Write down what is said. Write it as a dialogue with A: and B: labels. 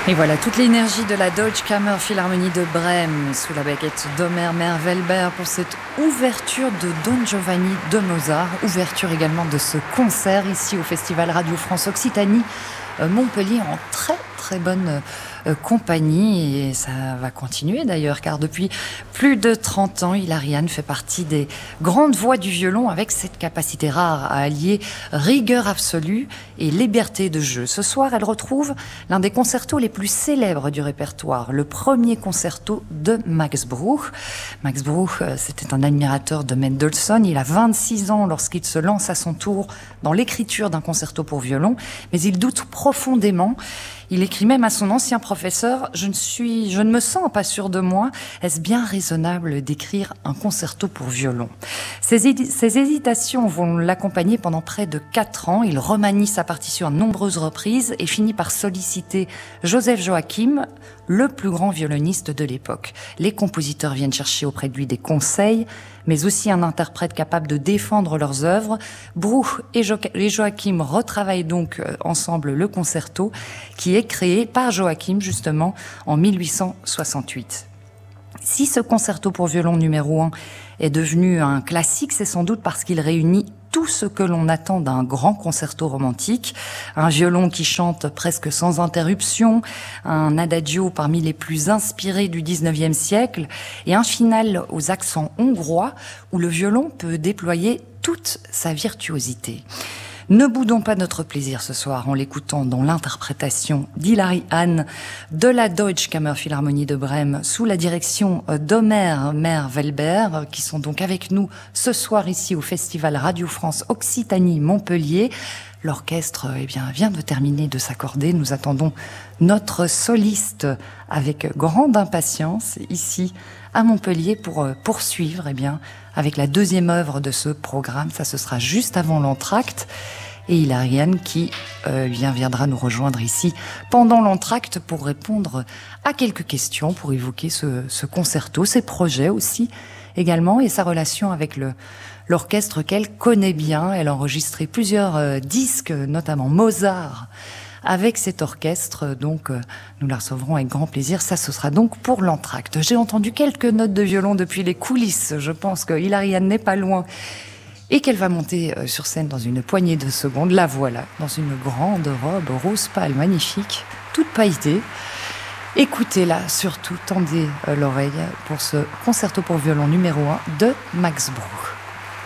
A: Et voilà, toute l'énergie de la Deutsche Kammer Philharmonie de Brême sous la baguette d'Omer Mervelber pour cette ouverture de Don Giovanni de Mozart, ouverture également de ce concert ici au Festival Radio France Occitanie Montpellier en très bonne compagnie, et ça va continuer d'ailleurs, car depuis plus de 30 ans, Hilary Hahn fait partie des grandes voix du violon avec cette capacité rare à allier rigueur absolue et liberté de jeu. Ce soir, elle retrouve l'un des concertos les plus célèbres du répertoire, le premier concerto de Max Bruch. Max Bruch, c'était un admirateur de Mendelssohn. Il a 26 ans lorsqu'il se lance à son tour dans l'écriture d'un concerto pour violon, mais il doute profondément. Il écrit même à son ancien professeur: je ne me sens pas sûr de moi. Est-ce bien raisonnable d'écrire un concerto pour violon? Ces hésitations vont l'accompagner pendant près de 4 ans. Il remanie sa partition à nombreuses reprises et finit par solliciter Joseph Joachim, le plus grand violoniste de l'époque. Les compositeurs viennent chercher auprès de lui des conseils, mais aussi un interprète capable de défendre leurs œuvres. Bruch et Joachim retravaillent donc ensemble le concerto, qui est créé par Joachim justement en 1868. Si ce concerto pour violon numéro 1 est devenu un classique, c'est sans doute parce qu'il réunit tout ce que l'on attend d'un grand concerto romantique. Un violon qui chante presque sans interruption, un adagio parmi les plus inspirés du 19e siècle et un final aux accents hongrois où le violon peut déployer toute sa virtuosité. Ne boudons pas notre plaisir ce soir en l'écoutant dans l'interprétation d'Hilary Hahn de la Deutsche Kammer Philharmonie de Brême sous la direction d'Omer Mervelber, qui sont donc avec nous ce soir ici au Festival Radio France Occitanie Montpellier. L'orchestre vient de terminer de s'accorder. Nous attendons notre soliste avec grande impatience ici à Montpellier pour poursuivre avec la deuxième œuvre de ce programme. Ça, ce sera juste avant l'entracte. Et Hilary Hahn qui viendra nous rejoindre ici pendant l'entracte pour répondre à quelques questions, pour évoquer ce concerto, ses projets aussi également, et sa relation avec l'orchestre qu'elle connaît bien. Elle a enregistré plusieurs disques, notamment Mozart, avec cet orchestre, donc nous la recevrons avec grand plaisir. Ça, ce sera donc pour l'entracte. J'ai entendu quelques notes de violon depuis les coulisses. Je pense que Hilary Hahn n'est pas loin et qu'elle va monter sur scène dans une poignée de secondes. La voilà, dans une grande robe rose pâle, magnifique, toute pailletée. Écoutez-la surtout, tendez l'oreille pour ce concerto pour violon numéro 1 de Max Bruch.